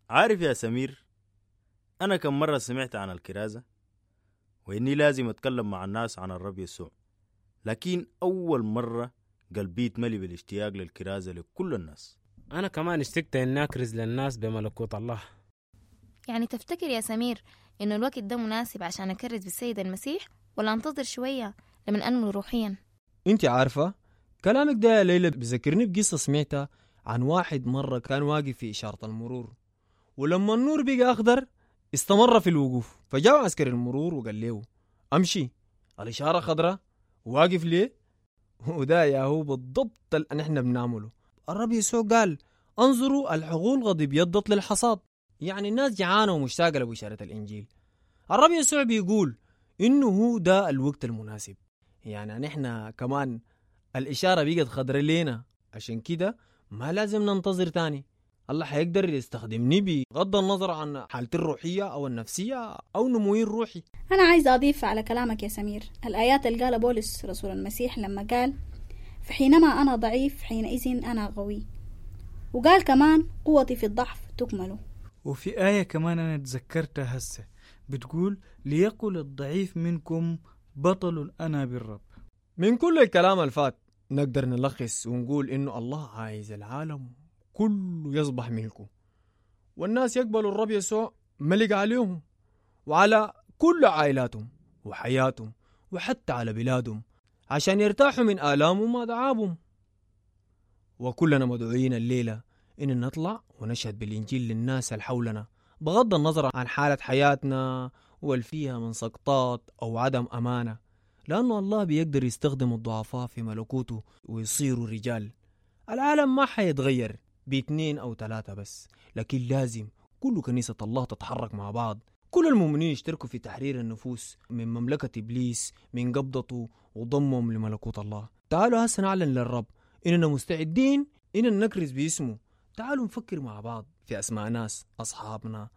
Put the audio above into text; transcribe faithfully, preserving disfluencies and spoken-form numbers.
عارف يا سمير، أنا كم مرة سمعت عن الكرازة وإني لازم أتكلم مع الناس عن الرب يسوع، لكن أول مرة قلبي يتملي بالاشتياق للكرازة لكل الناس. أنا كمان اشتقت إني أكرز للناس بملكوت الله. يعني تفتكر يا سمير إنه الوقت ده مناسب عشان أكرز بالسيد المسيح، ولا أنتظر شوية لمن أنمو روحيا؟ انت عارفة كلامك ده يا ليلى بذكرني بقصة سمعتها عن واحد مرة كان واقف في إشارة المرور، ولما النور بقى أخضر استمر في الوقوف، فجاء عسكري المرور وقال له أمشي، الإشارة خضراء واقف ليه؟ وده يا هو بالضبط اللي احنا بنعمله. الرب يسوع قال انظروا الحقول قد ابيضت للحصاد، يعني الناس جعانة ومشتاقة لبشارة الإنجيل. الرب يسوع بيقول إنه هو ده الوقت المناسب، يعني نحن كمان الإشارة بقت خضر لينا، عشان كده ما لازم ننتظر تاني. الله حيقدر يستخدمني بغض النظر عن حالتي الروحية أو النفسية أو نموي الروحي. أنا عايزة أضيف على كلامك يا سمير الآيات اللي قال بولس رسول المسيح لما قال فحينما أنا ضعيف حينئذ أنا قوي، وقال كمان قوتي في الضعف تكمل. وفي آية كمان أنا تذكرتها هسه بتقول ليقل الضعيف منكم بطل أنا بالرب. من كل الكلام الفات نقدر نلخص ونقول إنه الله عايز العالم كله يصبح ملكه، والناس يقبلوا الرب يسوع ملك عليهم وعلى كل عائلاتهم وحياتهم وحتى على بلادهم، عشان يرتاحوا من آلامهم وأتعابهم. وكلنا مدعوين الليلة إن نطلع ونشهد بالإنجيل للناس اللي حولنا بغض النظر عن حالة حياتنا والفيها من سقطات أو عدم أمانة، لأنه الله بيقدر يستخدم الضعفاء في ملكوته ويصيروا رجال. العالم ما حيتغير باثنين أو ثلاثة بس، لكن لازم كل كنيسة الله تتحرك مع بعض، كل المؤمنين يشتركوا في تحرير النفوس من مملكة إبليس من قبضته وضمهم لملكوت الله. تعالوا هسه نعلن للرب إننا مستعدين إننا نكرز باسمه. تعالوا نفكر مع بعض في أسماء ناس أصحابنا